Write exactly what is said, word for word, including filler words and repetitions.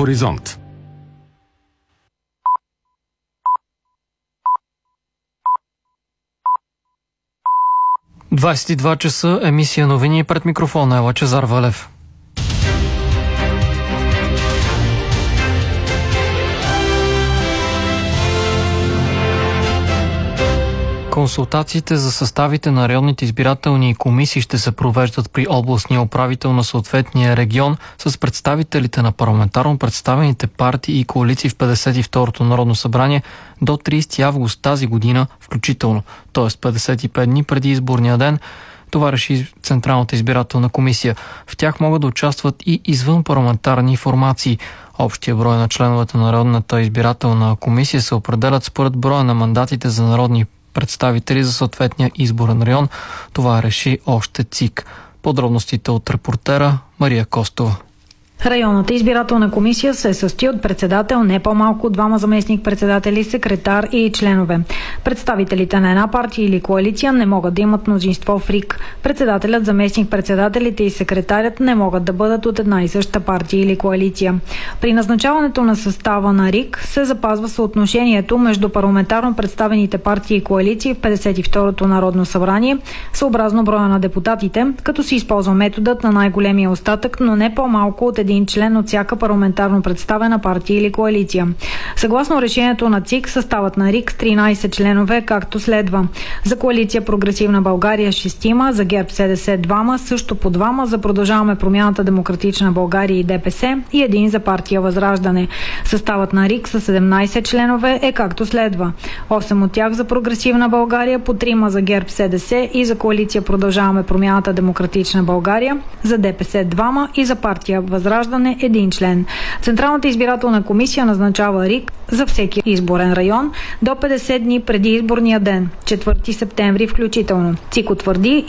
Хоризонт. двадесет и два часа, емисия новини, пред микрофона е Лъчезар Валев. Консултациите за съставите на районните избирателни комисии ще се провеждат при областния управител на съответния регион с представителите на парламентарно представените партии и коалиции в петдесет и второто Народно събрание до тридесети август тази година включително, т.е. петдесет и пет дни преди изборния ден. Това реши Централната избирателна комисия. В тях могат да участват и извън парламентарни формации. Общия брой на членовете на Народната избирателна комисия се определят според броя на мандатите за народни представители за съответния изборен район. Това реши още ЦИК. Подробностите от репортера Мария Костова. Районната избирателна комисия се състои от председател, не по-малко от двама заместник-председатели, секретар и членове. Представителите на една партия или коалиция не могат да имат мнозинство в РИК. Председателят, заместник-председателите и секретарят не могат да бъдат от една и съща партия или коалиция. При назначаването на състава на РИК се запазва съотношението между парламентарно представените партии и коалиции в петдесет и второто Народно събрание, съобразно броя на депутатите, като се използва методът на най-големия остатък, но не по-малко от един член от всяка парламентарно представена партия или коалиция. Съгласно решението на ЦИК, съставът на РИК с тринадесет членове, както следва: за коалиция Прогресивна България шестима, за ГЕРБ СДС двама, също по двама, за Продължаваме промяната Демократична България и ДПС и един за партия Възраждане. Съставът на РИК с седемнадесет членове е както следва: осем от тях за Прогресивна България, по трима за ГЕРБ СДС и за коалиция Продължаваме промяната Демократична България, за ДПС двама и за партия Възраждане един член. Централната избирателна комисия назначава РИК за всеки изборен район до петдесет дни преди изборния ден, четвърти септември включително. ЦИК утвърди